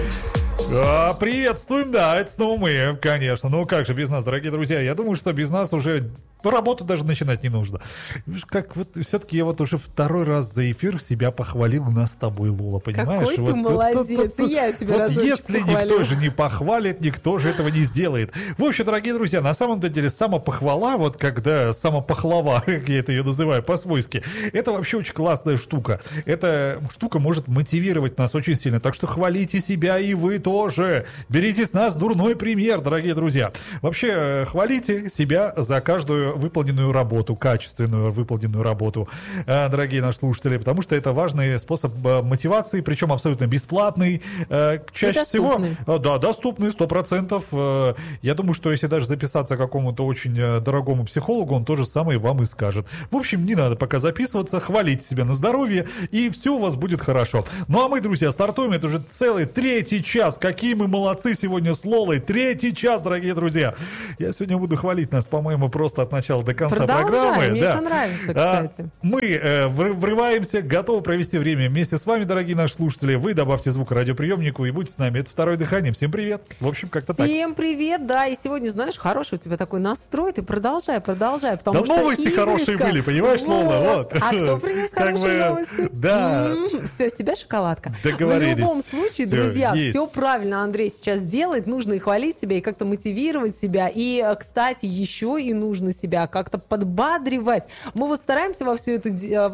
Приветствуем, да, это снова мы, конечно. Ну как же без нас, дорогие друзья? Я думаю, что без нас уже работу даже начинать не нужно. Как вот все-таки я вот уже второй раз за эфир себя похвалил у нас с тобой, Лола, понимаешь? Какой ты молодец, и я тебя разочек если похвалю. Никто же не похвалит, никто же этого не сделает. В общем, дорогие друзья, на самом деле самопохвала, вот когда самопохлава, как я это ее называю по-свойски, это вообще очень классная штука. Эта штука может мотивировать нас очень сильно, так что хвалите себя и вы тоже. Берите с нас дурной пример, дорогие друзья. Вообще, хвалите себя за каждую выполненную работу, качественную выполненную работу, дорогие наши слушатели, потому что это важный способ мотивации, причем абсолютно бесплатный, чаще всего, да, доступный, 100%. Я думаю, что если даже записаться к какому-то очень дорогому психологу, он то же самое вам и скажет. В общем, не надо пока записываться, хвалите себя на здоровье, и все у вас будет хорошо. Ну а мы, друзья, стартуем, это уже целый третий час. Какие мы молодцы сегодня с Лолой. Третий час, дорогие друзья. Я сегодня буду хвалить нас, по-моему, просто от начала до конца программы. Мне это нравится, кстати. Мы врываемся, готовы провести время вместе с вами, дорогие наши слушатели. Вы добавьте звук радиоприемнику и будьте с нами. Это «Второе дыхание». Всем привет. В общем, как-то так. Всем привет, да. И сегодня, знаешь, хороший у тебя такой настрой. Ты продолжай. Потому да что новости хорошие были, понимаешь, Лола? Вот. А кто принес хорошие новости? Да. Все, с тебя шоколадка. Договорились. В любом случае, Всё, друзья, есть. все правильно Андрей сейчас делает. Нужно и хвалить себя, и как-то мотивировать себя. И, кстати, еще и нужно себя как-то подбадривать. Мы вот стараемся во всех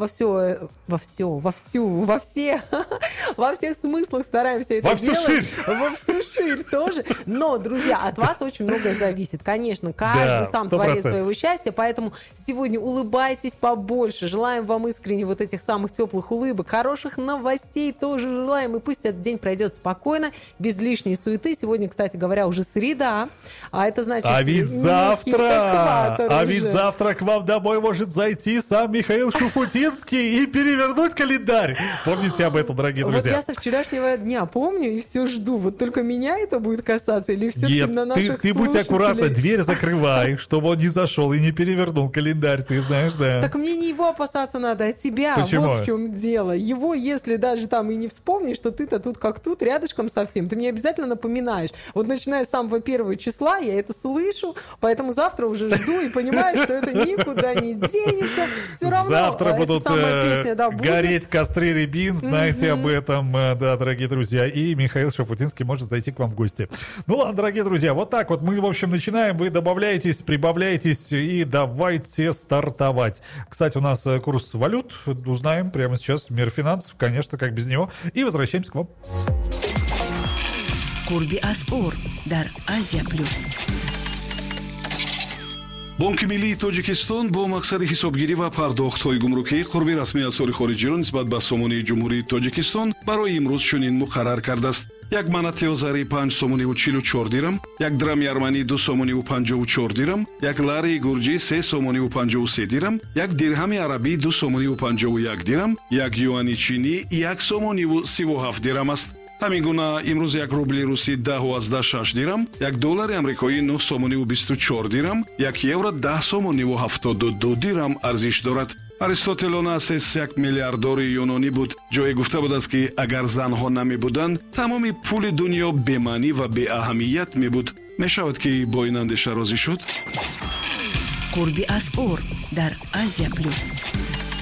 смыслах стараемся это делать. Во всю ширь тоже. Но, друзья, от вас очень многое зависит. Конечно, каждый сам 100%. творит своего счастья, поэтому сегодня улыбайтесь побольше. Желаем вам искренне вот этих самых теплых улыбок, хороших новостей тоже желаем. И пусть этот день пройдет спокойно, без лишней суеты. Сегодня, кстати говоря, уже среда, а это значит... А ведь завтра к вам домой может зайти сам Михаил Шуфутинский и перевернуть календарь. Помните об этом, дорогие друзья? Вот я со вчерашнего дня помню и все жду. Вот только меня это будет касаться или все-таки на наших Нет, ты будь аккуратна, дверь закрывай, чтобы он не зашел и не перевернул календарь, ты знаешь, да. Так мне не его опасаться надо, а тебя. Почему? Вот в чем дело. Его, если даже там и не вспомнишь, что ты-то тут как тут, рядышком совсем, ты мне обязательно напоминаешь. Вот начиная с самого 1 числа, я это слышу, поэтому завтра уже жду и понимаю, что это никуда не денется. Все равно завтра будут песня, гореть костры рябин, знайте об этом, да, дорогие друзья. И Михаил Шафутинский может зайти к вам в гости. Ну ладно, дорогие друзья, вот так вот мы, в общем, начинаем. Вы добавляетесь, прибавляетесь и давайте стартовать. Кстати, у нас курс валют, узнаем прямо сейчас. Мир финансов, конечно, как без него. И возвращаемся к вам. Курби Аспор, дар Азия Плюс. бонки миллии тоҷикистон бо мақсади ҳисобгирӣ ва пардохтҳои гумрукӣ қурби расмии асъори хориҷиро нисбат ба сомонии ҷумҳурии тоҷикистон барои имрӯз чунин муқаррар кардааст: як манати озарӣ 5 сомониву 44 дирам, як драми арманӣ 2 сомониву 54 дирам, як лари гурҷӣ 3 сомониву 53 дирам, як дирҳами арабӣ 2 сомониву 51 дирам, як юани чинӣ 1 сомониву 37 дирам аст. ҳамин гуна имрӯз як рубли русӣ 10.6 дирам, як доллари амрикоӣ 9 сомониву 24 дирам, як евро 10 сомониву 72 дирам арзиш дорад. аристотел онасес як миллиардори юнонӣ буд. ҷое гуфта будааст ки агар занҳо намебуданд, тамоми пули дунё бемаънӣ ва беаҳамият мебуд. мешавад ки бо ин андеша розӣ шуд. Курби Аспор дар Азия Плюс.